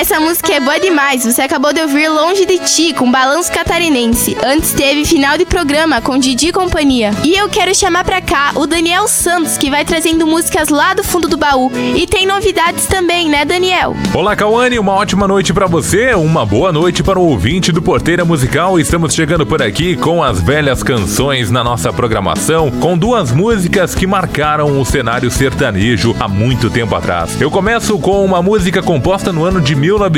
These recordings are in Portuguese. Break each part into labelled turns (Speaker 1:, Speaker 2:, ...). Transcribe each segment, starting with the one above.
Speaker 1: essa música é boa demais. Você acabou de ouvir Longe de Ti, com Balanço Catarinense. Antes teve Final de Programa, com Didi e Companhia. E eu quero chamar pra cá o Daniel Santos, que vai trazendo músicas lá do fundo do baú. E tem novidades também, né, Daniel?
Speaker 2: Olá, Cauane, uma ótima noite pra você, uma boa noite para o ouvinte do Porteira Musical. Estamos chegando por aqui com as velhas canções na nossa programação, com duas músicas que marcaram o cenário sertanejo há muito tempo atrás. Eu começo com uma música composta no ano de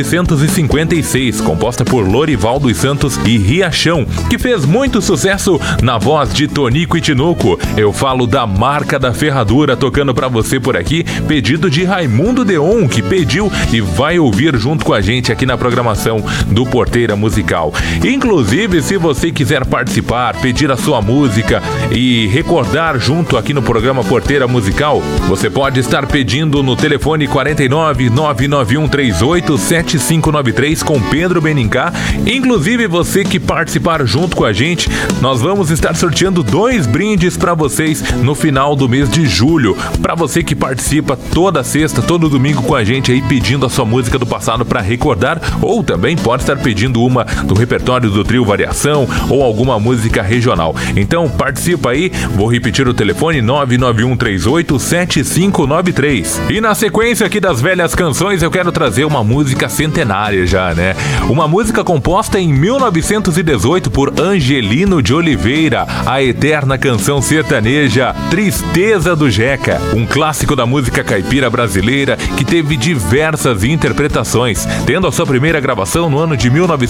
Speaker 2: 1956, composta por Lorival dos Santos e Riachão, que fez muito sucesso na voz de Tonico e Tinoco. Eu falo da Marca da Ferradura, tocando pra você por aqui, pedido de Raimundo Deon, que pediu e vai ouvir junto com a gente aqui na programação do Porteira Musical. Inclusive, se você quiser participar, pedir a sua música e recordar junto aqui no programa Porteira Musical, você pode estar pedindo no telefone 49 991 38 7593 com Pedro Benincá. Inclusive, você que participar junto com a gente, nós vamos estar sorteando 2 brindes para vocês no final do mês de julho. Para você que participa toda sexta, todo domingo com a gente aí, pedindo a sua música do passado para recordar, ou também pode estar pedindo uma do repertório do Trio Variação ou alguma música regional. Então participa aí, vou repetir o telefone 991 38 7593. E na sequência aqui das velhas canções, eu quero trazer uma música centenária já, né? Uma música composta em 1918 por Angelino de Oliveira, a eterna canção sertaneja Tristeza do Jeca, um clássico da música caipira brasileira que teve diversas interpretações, tendo a sua primeira gravação no ano de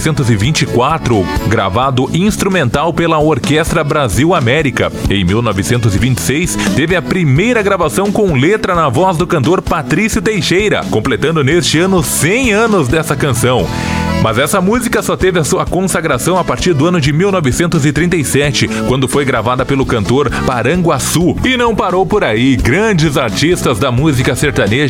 Speaker 2: 1924, gravado instrumental pela Orquestra Brasil América. Em 1926, teve a primeira gravação com letra na voz do cantor Patrício Teixeira, completando neste ano 100 anos dessa canção. Mas essa música só teve a sua consagração a partir do ano de 1937, quando foi gravada pelo cantor Paranguaçu. E não parou por aí. Grandes artistas da música sertaneja